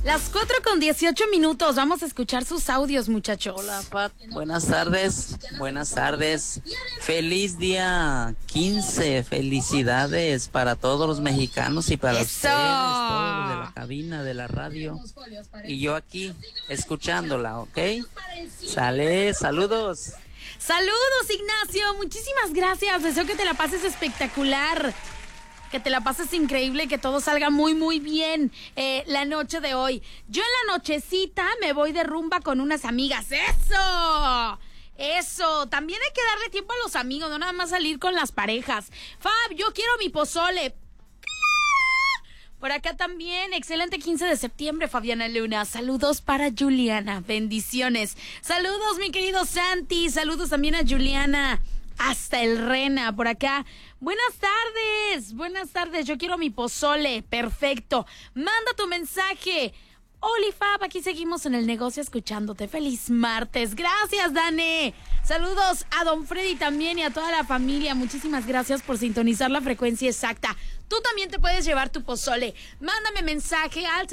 Las 4:18. Vamos a escuchar sus audios, muchachos. Hola, Pat. Buenas tardes. Buenas tardes. Feliz día 15. Felicidades para todos los mexicanos y para ustedes, todos de la cabina, de la radio. Y yo aquí, escuchándola, ¿ok? Sale, saludos. Saludos, Ignacio. Muchísimas gracias. Deseo que te la pases espectacular. Que te la pases increíble, que todo salga muy, muy bien la noche de hoy. Yo en la nochecita me voy de rumba con unas amigas. ¡Eso! Eso. También hay que darle tiempo a los amigos, no nada más salir con las parejas. Fab, yo quiero mi pozole. Por acá también, excelente 15 de septiembre, Fabiana Luna. Saludos para Juliana, bendiciones. Saludos, mi querido Santi. Saludos también a Juliana. Hasta el Rena, por acá. Buenas tardes, yo quiero mi pozole, perfecto. Manda tu mensaje. Olifab, aquí seguimos en el negocio escuchándote. Feliz martes, gracias, Dane. Saludos a don Freddy también y a toda la familia. Muchísimas gracias por sintonizar la frecuencia exacta. Tú también te puedes llevar tu pozole. Mándame mensaje al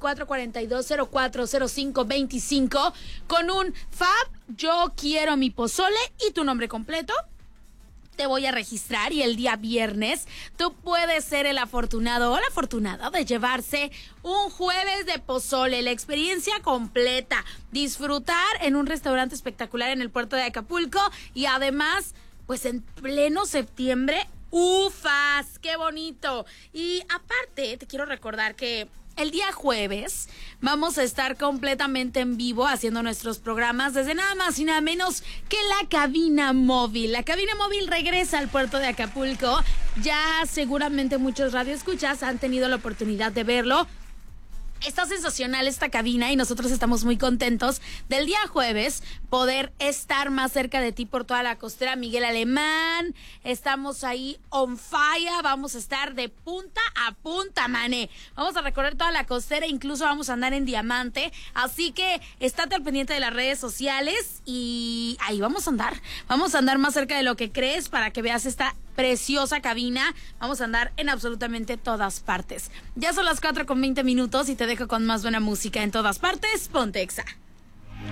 7442040525 con un Fab, yo quiero mi pozole y tu nombre completo. Te voy a registrar y el día viernes tú puedes ser el afortunado o la afortunada de llevarse un jueves de pozole, la experiencia completa, disfrutar en un restaurante espectacular en el puerto de Acapulco y además, pues en pleno septiembre, ¡ufas! ¡Qué bonito! Y aparte, te quiero recordar que el día jueves vamos a estar completamente en vivo haciendo nuestros programas desde nada más y nada menos que la cabina móvil. La cabina móvil regresa al puerto de Acapulco. Ya seguramente muchos radioescuchas han tenido la oportunidad de verlo. Está sensacional esta cabina y nosotros estamos muy contentos del día jueves poder estar más cerca de ti por toda la costera Miguel Alemán. Estamos ahí on fire, vamos a estar de punta a punta, mané. Vamos a recorrer toda la costera, incluso vamos a andar en diamante. Así que estate al pendiente de las redes sociales y ahí vamos a andar. Vamos a andar más cerca de lo que crees para que veas esta preciosa cabina. Vamos a andar en absolutamente todas partes. Ya son las 4:20 y te dejo con más buena música en todas partes. Ponte Exa.